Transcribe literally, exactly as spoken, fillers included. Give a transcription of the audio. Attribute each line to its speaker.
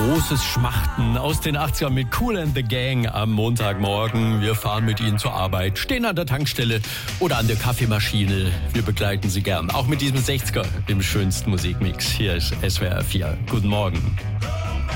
Speaker 1: großes Schmachten aus den achtzigern mit Kool and the Gang am Montagmorgen. Wir fahren mit Ihnen zur Arbeit, stehen an der Tankstelle oder an der Kaffeemaschine. Wir begleiten Sie gern, auch mit diesem sechziger, dem schönsten Musikmix. Hier ist S W R vier. Guten Morgen.